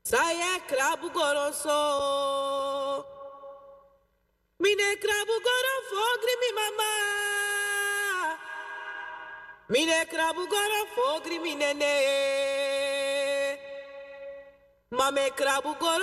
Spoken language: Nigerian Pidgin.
Saye krabu goronso. Mine krabu goron fogri mi mama. Mine krabu goron fogri mi nene. Mame krabu goron